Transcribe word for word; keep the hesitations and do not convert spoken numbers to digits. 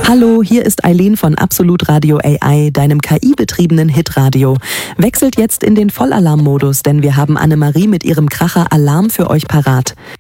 Hallo, hier ist Eileen von Absolut Radio A I, deinem K I-betriebenen Hitradio. Wechselt jetzt in den Vollalarm-Modus, denn wir haben Annemarie mit ihrem Kracher Alarm für euch parat.